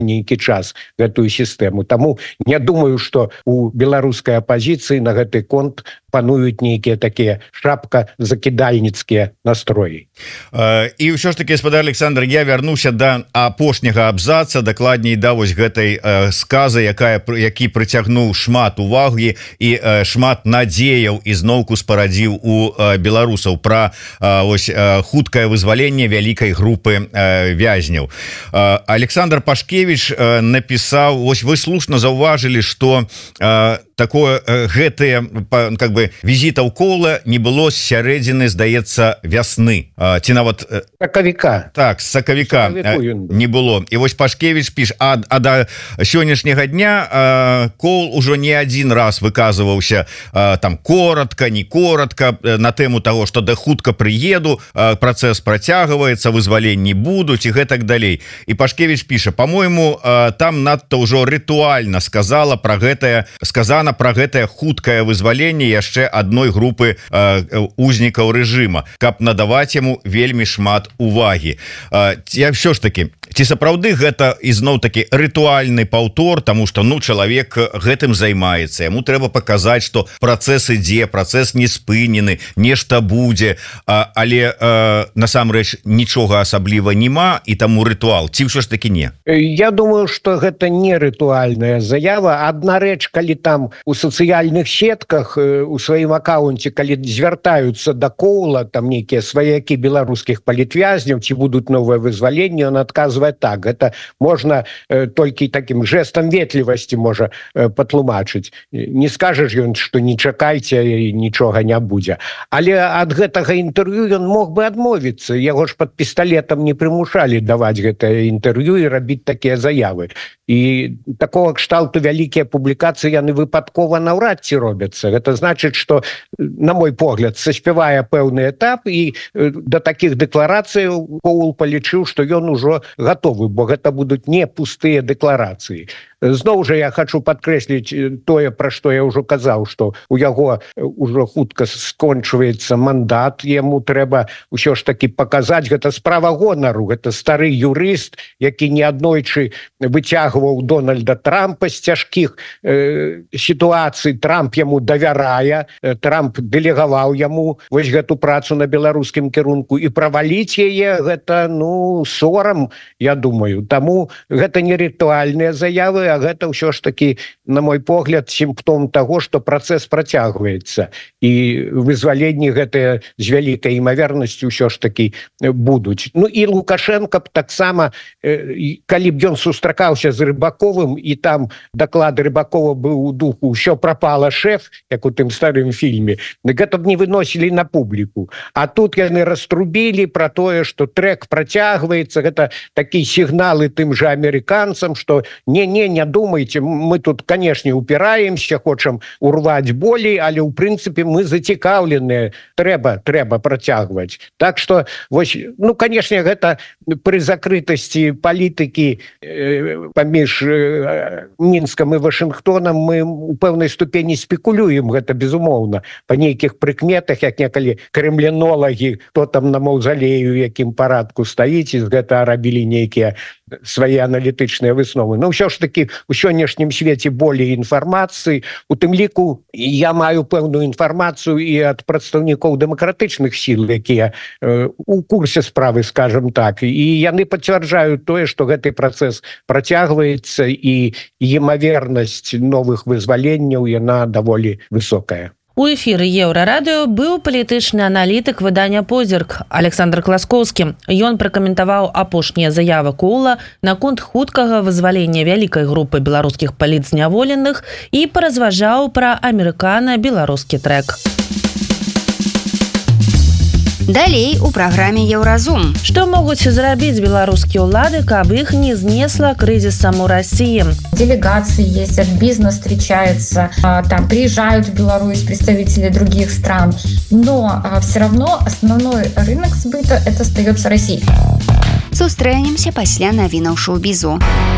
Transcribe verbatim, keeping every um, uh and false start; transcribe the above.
нейкі час гэтую сістэму. Таму не думаю, што у беларускай апазіцыі на гэты конт пануюць нейкія такія шапка-закідальніцкія настроі. І ўсё ж таки, гаспадар Александр, я вярнуся да апошняга абзаца, дакладней да вось гэтай сказы, якая які прыцягнуў шмат увагі і шмат надзеяў і зноўку спарадзіў у беларусаў пра ось хуткае вызваленне вялікай групы вязняў. Александр Пашкевич напісаў, ось вы слушна заўважылі, што такое гэтые как бы візітаў Коула не было з сярэдзіны, здаецца, вясны ці нават сакавіка. Так, з сакавіка не было. І вось Пашкевич піш, а, а да сённяшняга дня Коул ужо не адзін раз выказваўся там коротко, не коротко на тэму того, што да хутка прыеду, працэс працягваецца, вызваленні будуць і гэтак далей. І Пашкевич піша, по-мойму, там надта ўжо рытуальна сказала пра гэтае сказана пра гэтае хуткае вызваленне яшчэ адной групы э, узнікаў рэжыма, каб надаваць яму вельмі шмат увагі. Э, я ўсё ж таки, ці сапраўды гэта ізноў такі рытуальны паўтор, таму што ну чалавек гэтым займаецца, яму трэба паказаць, што працэс ідзе, працэс не спынены, нешта будзе, а, але э, насамрэч нічога асабліва нема, і таму рытуал, ці ўсё ж таки не? Я думаю, што гэта не рытуальная заява. Адна рэч, калі там у сацыяльных сетках у сваім акаунце, калі звяртаюцца да Коула там нейкія сваякі беларускіх палітвязняў, ці будуць новае вызваленне, он адказвае так. Гэта можна э, толькі такім жэстам ветлівасці можа э, патлумачыць. Не скажаш ён, што не чакайце і нічога не будзе. Але ад гэтага інтэрв'ю ён мог бы адмовіцца. Яго ж пад пісталетам не прымушалі даваць гэтае інтэрв'ю і рабіць такія заявы. І такого кшталту вялікія публікацыі яны выпадкова наўрад ці робяцца. Гэта значыць, што, на мой погляд, саспявае пэўны этап, і да такіх дэкларацыяў Коул палічыў, што ён ужо гатовы, бо гэта будуць не пустыя дэкларацыі. Зноў жа я хочу падкрэсліць тое, пра што я ўжо казаў, што у яго ўжо хутка скончваецца мандат, яму трэба ўсё ж таки паказаць, гэта справа гонару, гэта стары юрыст, які неаднойчы выцягваў Дональда Трампа з цяжкіх э, сітуацый. Трамп яму давярае, Трамп дэлегаваў яму вось гэту працу на беларускім кірунку, і праваліць яе гэта ну сорам, я думаю. Таму гэта не рытуальныя заявы, а гэта ўсё ж таки, на мой погляд, сімптом таго, што працэс працягваецца, і вызваленні гэтыя з вялікай імавернасцю ўсё ж таки будуць. Ну і Лукашенко б таксама, калі б ён сустракаўся з Рыбаковым, і там даклад Рыбакова быў у духу «Усё прапала, шэф», як у тым старым фільме, гэта б не выносілі на публіку. А тут яны раструбілі пра тое, што трэк працягваецца, гэта такія сігналы тым жа амерыканцам, што не-не, не думайте, мы тут, конечно, упираемся, хочам урваць болей, але ў прынцыпе мы зацікаўленыя, трэба, трэба працягваць. Так што, вось, ну, конечно, гэта пры закрытасці палітыкі э, паміж э, Мінскам і Вашынгтонам мы у пэўнай ступені спекулюем, гэта безумоўна, па нейкіх прыкметах, як некалі крэмлянолагі, хто там на маўзалею, якім парадку стаіць, і з гэта рабілі нейкія свае аналітычныя высновы. Ну, ўсё ж таки, у сённяшнім свеце болей інфармацыі. У тым ліку я маю пэўную інфармацыю і ад прадстаўнікоў дэмакратычных сіл, якія э, у курсе справы, скажем так. І яны пацвярджаюць тое, што гэты працэс працягваецца, і імавернасць новых вызваленняў яна даволі высокая. У эфіры Еўрарадыё быў палітычны аналітык выдання «Позірк» Александр Класкоўскі. Ён пракаментаваў апошнія заявы Коула наконт хуткага вызвалення вялікай групы беларускіх палітзняволеных і паразважаў пра амерыкана-беларускі трэк. Далей у праграме «Еўразум». Што могуць зрабіць беларускія ўлады, каб іх не знесла крызисом у России? Делегации ездят, бизнес встречается, там приезжают в Беларусь представители других стран, но все равно основной рынок сбыта это остается Россия. Сустрэнемся пасля навінаў шоу-бізу.